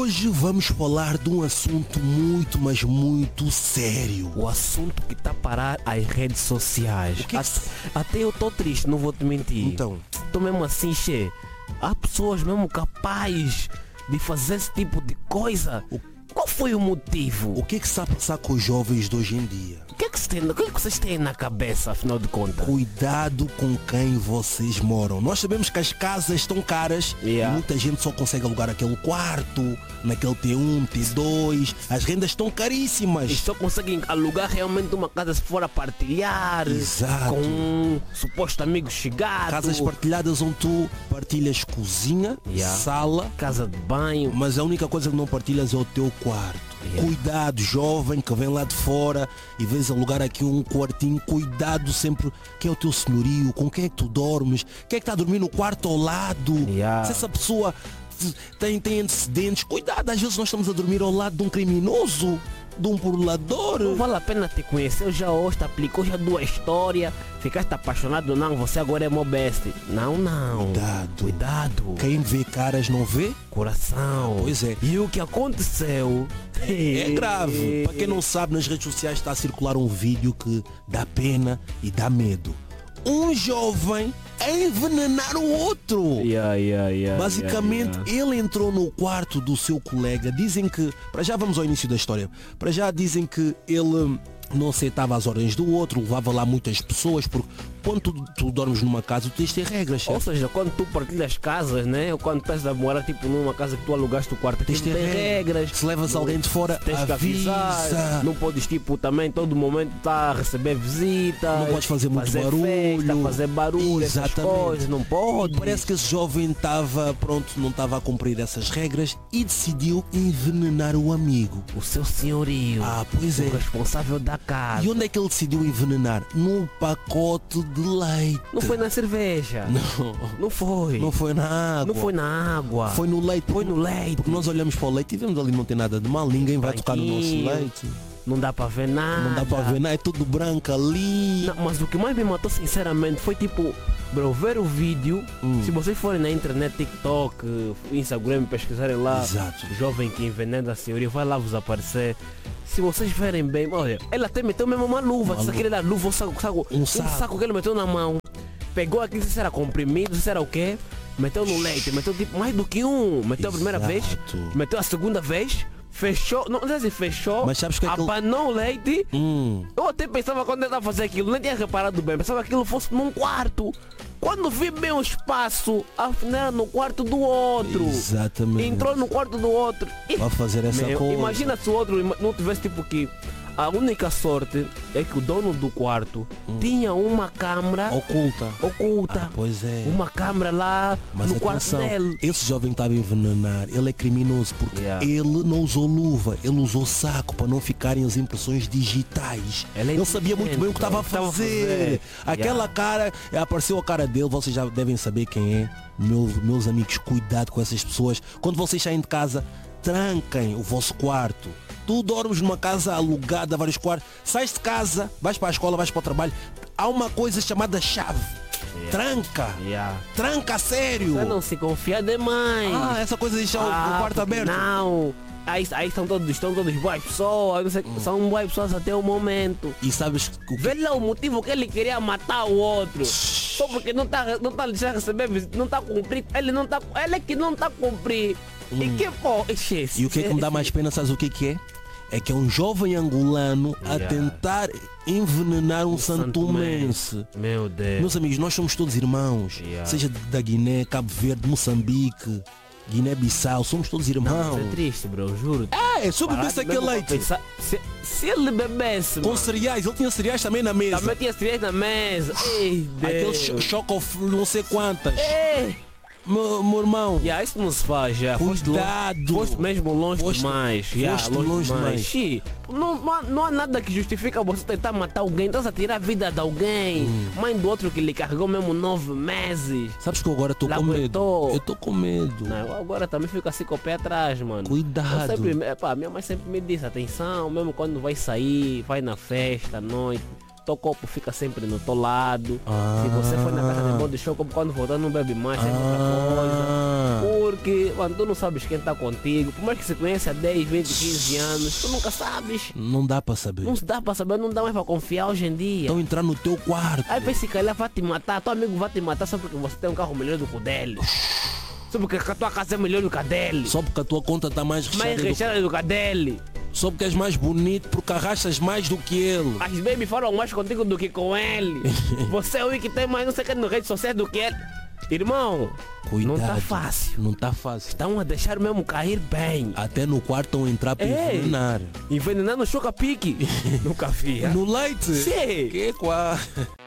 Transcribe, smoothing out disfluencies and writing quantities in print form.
Hoje vamos falar de um assunto muito, mas muito sério. O assunto que está a parar as redes sociais. Até eu estou triste, não vou te mentir. Então, Estou mesmo assim, che. Há pessoas mesmo capazes de fazer esse tipo de coisa. Qual foi o motivo? o que está a passar com os jovens de hoje em dia? O que é que vocês têm na cabeça, afinal de contas? Cuidado com quem vocês moram. Nós sabemos que as casas estão caras e muita gente só consegue alugar aquele quarto, naquele T1, T2. As rendas estão caríssimas. Eles só conseguem alugar realmente uma casa se for a partilhar. Exato. Com um suposto amigo chegado. Casas partilhadas onde tu partilhas cozinha, sala, casa de banho. mas a única coisa que não partilhas é o teu quarto. Cuidado, jovem que vem lá de fora e vês alugar aqui um quartinho. Cuidado sempre. Quem é o teu senhorio? Com quem é que tu dormes? Quem é que está a dormir no quarto ao lado? Se essa pessoa tem antecedentes, cuidado, às vezes nós estamos a dormir ao lado de um criminoso, de um burlador. Não vale a pena te conhecer, já hoje te aplicou já duas histórias, ficaste apaixonado, não, você agora é meu best. Não. Cuidado. Quem vê caras não vê coração. Pois é. E o que aconteceu? É grave. Para quem não sabe, nas redes sociais está a circular um vídeo que dá pena e dá medo. Um jovem a envenenar o outro. Basicamente, ele entrou no quarto do seu colega. Dizem que, para já vamos ao início da história, para já dizem que ele não aceitava as ordens do outro, levava lá muitas pessoas, porque quando tu dormes numa casa, tu tens de ter regras, certo? Ou seja, quando tu partilhas casas, né? Ou quando estás a morar tipo numa casa que tu alugaste o quarto, tens de ter regras. Se levas alguém de fora, tens que avisar. Não podes tipo também todo momento estar a receber visita. Não podes fazer muito barulho. Festa, fazer barulho, essas coisas, não pode. Parece que esse jovem estava pronto, não estava a cumprir essas regras e decidiu envenenar o amigo. O seu senhorio. Pois é. O responsável da casa. E onde é que ele decidiu envenenar? No pacote de leite. Não foi na cerveja. Não foi. Não foi na água. Não foi na água. Foi no leite. Foi no leite. Porque nós olhamos para o leite e vemos ali não tem nada de mal. Ninguém vai tocar no nosso leite. Não dá para ver nada. É tudo branco ali. Não, mas o que mais me matou sinceramente foi tipo, bro, ver o vídeo. Se vocês forem na internet, TikTok, Instagram, pesquisarem lá, Exato. Jovem que envenena a senhoria, vai lá vos aparecer. Se vocês verem bem, olha, ele até meteu mesmo uma luva. Se aquele era luva, um saco que ele meteu na mão. Pegou aqui, se era comprimido, se era o quê? Meteu no leite, meteu tipo mais do que um. Meteu a primeira vez, meteu a segunda vez. Fechou, não sei se fechou, mas sabes que abanou o leite. Eu até pensava quando ele estava a fazer aquilo, nem tinha reparado bem, pensava que aquilo fosse num quarto. Quando vi bem o espaço, afinal no quarto do outro. Exatamente. Entrou no quarto do outro. Vai fazer essa coisa. Imagina se o outro não tivesse tipo que... A única sorte é que o dono do quarto tinha uma câmera oculta. Pois é. Uma câmera lá no quarto dele. Esse jovem estava a envenenar. Ele é criminoso porque ele não usou luva, ele usou saco para não ficarem as impressões digitais. Ele sabia muito bem o que estava a fazer. Aquela cara, apareceu a cara dele, vocês já devem saber quem é. Meus amigos, cuidado com essas pessoas. Quando vocês saem de casa, tranquem o vosso quarto. Tu dormes numa casa alugada, vários quartos, sais de casa, vais para a escola, vais para o trabalho, há uma coisa chamada chave. Tranca. Tranca a sério. Você não se confia demais. Essa coisa de deixar o quarto aberto. Não. Aí estão todos boas pessoas, são boas pessoas até o momento. E sabes que vê lá o motivo que ele queria matar o outro. Só porque não está a receber visita, não está a cumprir. Ele é que não está a cumprir. E que pô, e o que é que me dá mais pena, sabes o que é? É que é um jovem angolano a tentar envenenar um santomense. Meu Deus. Meus amigos, nós somos todos irmãos. Seja da Guiné, Cabo Verde, Moçambique, Guiné-Bissau, somos todos irmãos. Não, é triste, bro, juro. Se eu bebesse aquele leite. Se ele bebesse, com cereais, ele tinha cereais também na mesa. Também tinha cereais na mesa. Ei, aquele choque não sei quantas. Meu irmão. Isso não se faz já. Cuidado. Foste mesmo longe demais. Longe demais. Não há nada que justifica você tentar matar alguém. Estás a tirar a vida de alguém. Mãe do outro que lhe carregou mesmo 9 meses. Sabes que eu agora estou com medo. Eu estou com medo. Não, eu agora também fico assim com o pé atrás, mano. Cuidado. Minha mãe sempre me disse, atenção, mesmo quando vai sair, vai na festa à noite. teu copo fica sempre no teu lado. Se você for na casa de body shop, quando voltar não bebe mais, é outra coisa. Porque, mano, tu não sabes quem tá contigo. Por mais que você conheça há 10, 20, 15 anos, tu nunca sabes. Não dá para saber. Não dá para saber, não dá mais para confiar hoje em dia. Então entrar no teu quarto. Aí se calhar vai te matar, teu amigo vai te matar só porque você tem um carro melhor do que o dele. Só porque a tua casa é melhor do que a dele. Só porque a tua conta tá mais recheada do que a dele. Só porque és mais bonito, porque arrastas mais do que ele. As baby falam mais contigo do que com ele. Você é o que tem mais não sei o que no redes sociais do que ele. Irmão, cuidado, não tá fácil. Não tá fácil. Estão a deixar mesmo cair bem. Até no quarto estão a entrar para envenenar. Envenenar no choca-pique. Nunca vi. No leite? Sim. Que qual?